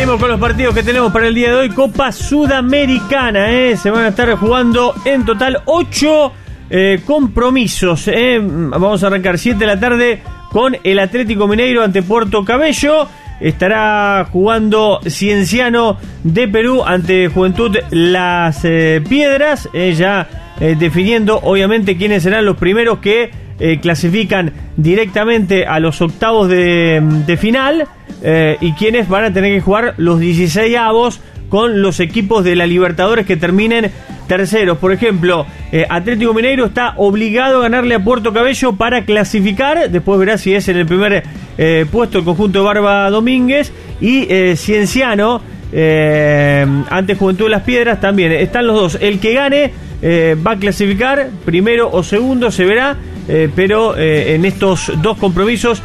Seguimos con los partidos que tenemos para el día de hoy. Copa Sudamericana, se van a estar jugando en total 8 compromisos. Vamos a arrancar 7 de la tarde con el Atlético Mineiro ante Puerto Cabello. Estará jugando Cienciano de Perú ante Juventud Las Piedras, ya definiendo obviamente quiénes serán los primeros que clasifican directamente a los octavos de final, y quienes van a tener que jugar los 16avos con los equipos de la Libertadores que terminen terceros. Por ejemplo, Atlético Mineiro está obligado a ganarle a Puerto Cabello para clasificar. Después verá si es en el primer puesto el conjunto de Barba Domínguez. Y Cienciano ante Juventud de Las Piedras también. Están los dos. El que gane va a clasificar, primero o segundo, se verá. Pero en estos dos compromisos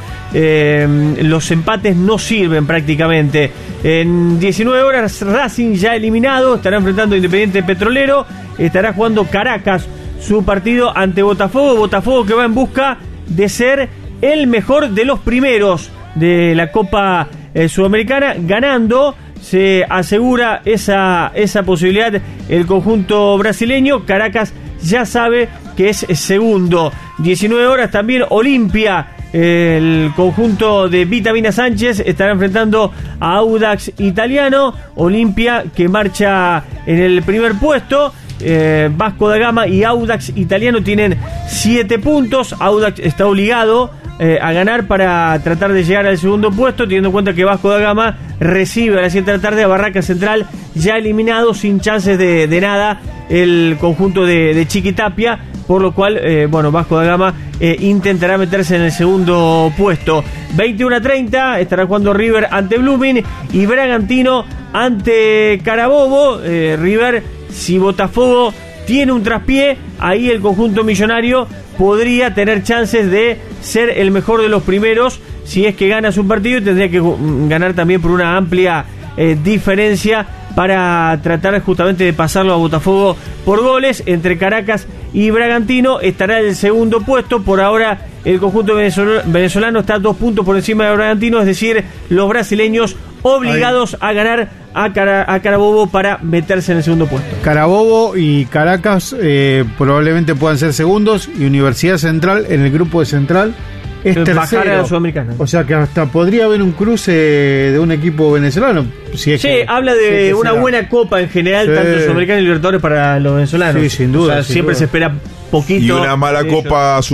los empates no sirven prácticamente. En 19 horas Racing ya eliminado, estará enfrentando a Independiente Petrolero. Estará jugando Caracas su partido ante Botafogo. Botafogo que va en busca de ser el mejor de los primeros de la Copa Sudamericana. Ganando se asegura esa posibilidad el conjunto brasileño. Caracas ya sabe que es segundo. 19 horas también Olimpia, el conjunto de Vitamina Sánchez, estará enfrentando a Audax Italiano. Olimpia que marcha en el primer puesto. Vasco da Gama y Audax Italiano tienen 7 puntos. Audax está obligado a ganar para tratar de llegar al segundo puesto, teniendo en cuenta que Vasco da Gama recibe a las 7 de la tarde a Barraca Central, ya eliminado, sin chances de nada el conjunto de Chiquitapia, por lo cual Vasco da Gama intentará meterse en el segundo puesto. 21:30 estará jugando River ante Blooming y Bragantino ante Carabobo. River, si Botafogo tiene un traspié, ahí el conjunto millonario podría tener chances de ser el mejor de los primeros. Si es que gana su partido, tendría que ganar también por una amplia diferencia para tratar justamente de pasarlo a Botafogo por goles. Entre Caracas y Bragantino estará el segundo puesto. Por ahora el conjunto venezolano está 2 puntos por encima de Bragantino, es decir, los brasileños obligados a ganar a Carabobo para meterse en el segundo puesto. Carabobo y Caracas probablemente puedan ser segundos, y Universidad Central en el grupo de Central es tercero. A la Sudamericana. O sea que hasta podría haber un cruce de un equipo venezolano. Si es que, habla de una buena copa en general, tanto Sudamericana y Libertadores para los venezolanos. Sí, sin duda. O sea, siempre se espera poquito. Y una mala copa